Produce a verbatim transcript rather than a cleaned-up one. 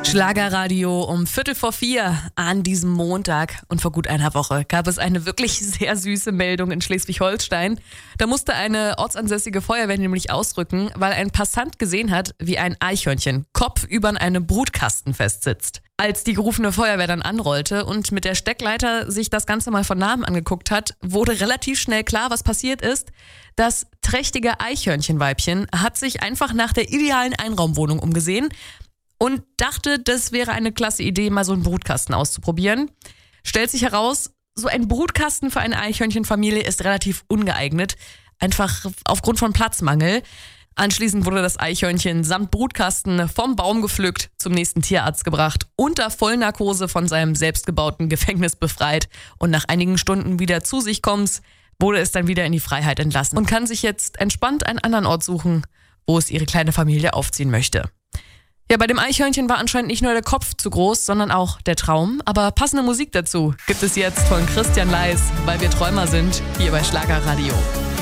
Schlagerradio um Viertel vor vier an diesem Montag. Und vor gut einer Woche gab es eine wirklich sehr süße Meldung in Schleswig-Holstein. Da musste eine ortsansässige Feuerwehr nämlich ausrücken, weil ein Passant gesehen hat, wie ein Eichhörnchen kopfüber an einem Brutkasten festsitzt. Als die gerufene Feuerwehr dann anrollte und mit der Steckleiter sich das Ganze mal von Namen angeguckt hat, wurde relativ schnell klar, was passiert ist. Das trächtige Eichhörnchenweibchen hat sich einfach nach der idealen Einraumwohnung umgesehen und dachte, das wäre eine klasse Idee, mal so einen Brutkasten auszuprobieren. Stellt sich heraus, so ein Brutkasten für eine Eichhörnchenfamilie ist relativ ungeeignet, einfach aufgrund von Platzmangel. Anschließend wurde das Eichhörnchen samt Brutkasten vom Baum gepflückt, zum nächsten Tierarzt gebracht, unter Vollnarkose von seinem selbstgebauten Gefängnis befreit und nach einigen Stunden wieder zu sich kommens, wurde es dann wieder in die Freiheit entlassen und kann sich jetzt entspannt einen anderen Ort suchen, wo es ihre kleine Familie aufziehen möchte. Ja, bei dem Eichhörnchen war anscheinend nicht nur der Kopf zu groß, sondern auch der Traum. Aber passende Musik dazu gibt es jetzt von Christian Leis, weil wir Träumer sind, hier bei Schlagerradio.